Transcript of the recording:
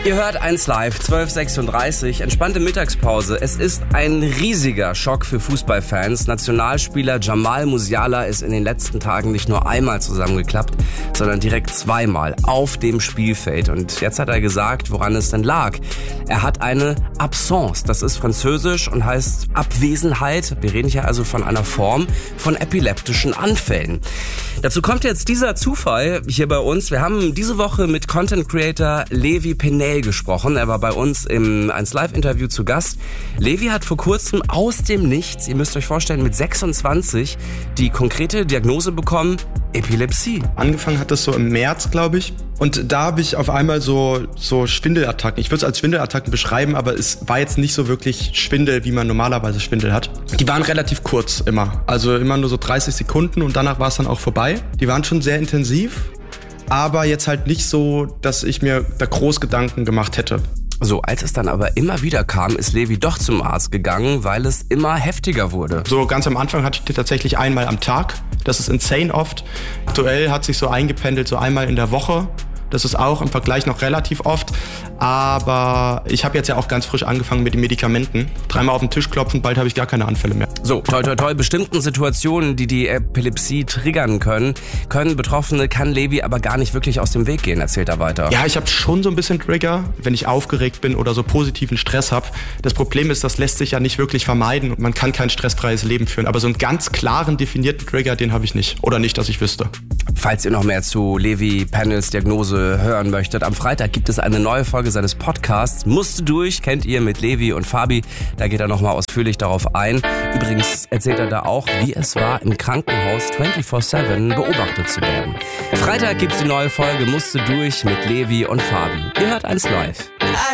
Ihr hört 1 Live, 12:36, entspannte Mittagspause. Es ist ein riesiger Schock für Fußballfans. Nationalspieler Jamal Musiala ist in den letzten Tagen nicht nur einmal zusammengeklappt, sondern direkt zweimal auf dem Spielfeld. Und jetzt hat er gesagt, woran es denn lag. Er hat eine Absence, das ist französisch und heißt Abwesenheit. Wir reden hier also von einer Form von epileptischen Anfällen. Dazu kommt jetzt dieser Zufall hier bei uns. Wir haben diese Woche mit Content Creator Levi Penel gesprochen. Er war bei uns im 1 Live Interview zu Gast. Levi hat vor kurzem aus dem Nichts, ihr müsst euch vorstellen, mit 26 die konkrete Diagnose bekommen: Epilepsie. Angefangen hat das so im März, glaube ich. Und da habe ich auf einmal so Schwindelattacken. Ich würde es als Schwindelattacken beschreiben, aber es war jetzt nicht so wirklich Schwindel, wie man normalerweise Schwindel hat. Die waren relativ kurz immer. Also immer nur so 30 Sekunden und danach war es dann auch vorbei. Die waren schon sehr intensiv, aber jetzt halt nicht so, dass ich mir da groß Gedanken gemacht hätte. So, als es dann aber immer wieder kam, ist Levi doch zum Arzt gegangen, weil es immer heftiger wurde. So ganz am Anfang hatte ich die tatsächlich einmal am Tag. Das ist insane oft. Aktuell hat sich so eingependelt, so einmal in der Woche. Das ist auch im Vergleich noch relativ oft. Aber ich habe jetzt ja auch ganz frisch angefangen mit den Medikamenten. 3-mal auf den Tisch klopfen, bald habe ich gar keine Anfälle mehr. So, toi toi toi, bestimmten Situationen, die die Epilepsie triggern können Betroffene, kann Levi aber gar nicht wirklich aus dem Weg gehen, erzählt er weiter. Ja, ich habe schon so ein bisschen Trigger, wenn ich aufgeregt bin oder so positiven Stress habe. Das Problem ist, das lässt sich ja nicht wirklich vermeiden und man kann kein stressfreies Leben führen. Aber so einen ganz klaren, definierten Trigger, den habe ich nicht. Oder nicht, dass ich wüsste. Falls ihr noch mehr zu Levi Penels Diagnose hören möchtet, am Freitag gibt es eine neue Folge seines Podcasts. Musste durch, kennt ihr, mit Levi und Fabi. Da geht er nochmal ausführlich darauf ein. Übrigens erzählt er da auch, wie es war, im Krankenhaus 24/7 beobachtet zu werden. Freitag gibt's die neue Folge Musste durch mit Levi und Fabi. Ihr hört 1 Live.